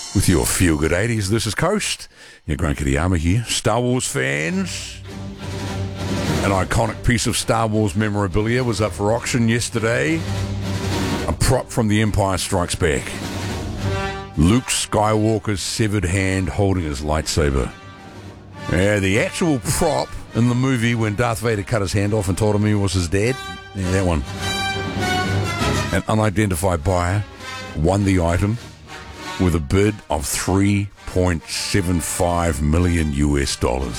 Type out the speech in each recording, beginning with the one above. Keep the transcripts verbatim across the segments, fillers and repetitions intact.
With your feel-good eighties, this is Coast. Your Grant Kiriyama here. Star Wars fans. An iconic piece of Star Wars memorabilia was up for auction yesterday. A prop from The Empire Strikes Back. Luke Skywalker's severed hand holding his lightsaber. Yeah, the actual prop in the movie when Darth Vader cut his hand off and told him he was his dad. Yeah, that one. An unidentified buyer won the item with a bid of three point seven five million U S dollars.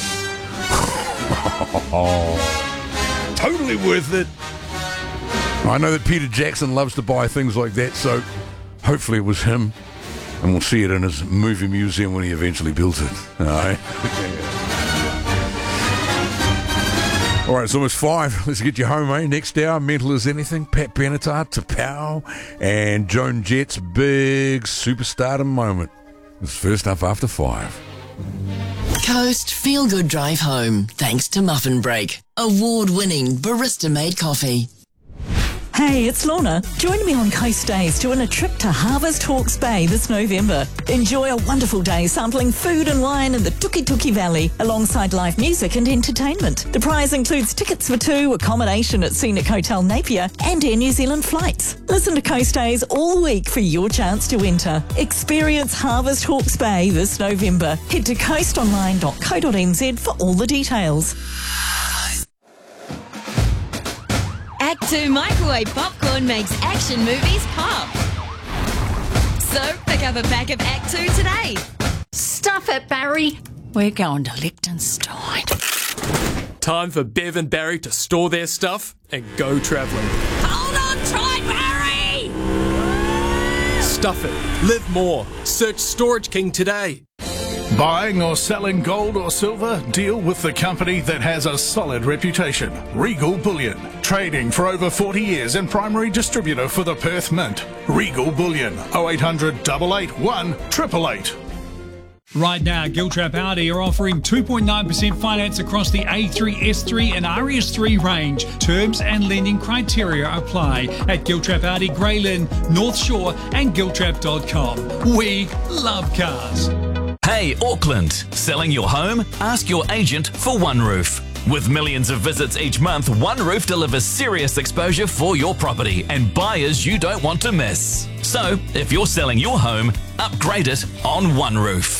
Totally worth it. I know that Peter Jackson loves to buy things like that, so hopefully it was him, and we'll see it in his movie museum when he eventually builds it. All right. All right, it's almost five. Let's get you home, eh? Next hour, Mental as Anything, Pat Benatar, Tapau, and Joan Jett's big superstardom moment. It's first up after five. Coast Feel Good Drive Home, thanks to Muffin Break, award-winning barista-made coffee. Hey, it's Lorna. Join me on Coast Days to win a trip to Harvest Hawke's Bay this November. Enjoy a wonderful day sampling food and wine in the Tuki Tuki Valley alongside live music and entertainment. The prize includes tickets for two, accommodation at Scenic Hotel Napier and Air New Zealand flights. Listen to Coast Days all week for your chance to enter. Experience Harvest Hawke's Bay this November. Head to coast online dot co dot n z for all the details. Act two Microwave Popcorn makes action movies pop. So pick up a pack of Act two today. Stuff it, Barry. We're going to Liechtenstein. Time for Bev and Barry to store their stuff and go travelling. Hold on tight, Barry! Stuff it. Live more. Search Storage King today. Buying or selling gold or silver? Deal with the company that has a solid reputation. Regal Bullion. Trading for over forty years and primary distributor for the Perth Mint. Regal Bullion. oh eight hundred, eight eight one, eight eight eight. Right now, Giltrap Audi are offering two point nine percent finance across the A three, S three and R S three range. Terms and lending criteria apply at Giltrap Audi, Greylyn, North Shore and giltrap dot com. We love cars. Hey, Auckland, selling your home? Ask your agent for One Roof. With millions of visits each month, One Roof delivers serious exposure for your property and buyers you don't want to miss. So, if you're selling your home, upgrade it on One Roof.